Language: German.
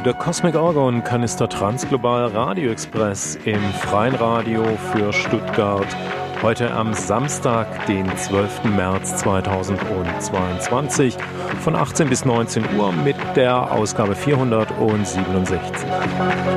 wieder Cosmic Orgon, Kanister Transglobal Radio Express im Freien Radio für Stuttgart. Heute am Samstag, den 12. März 2022 von 18 bis 19 Uhr mit der Ausgabe 467.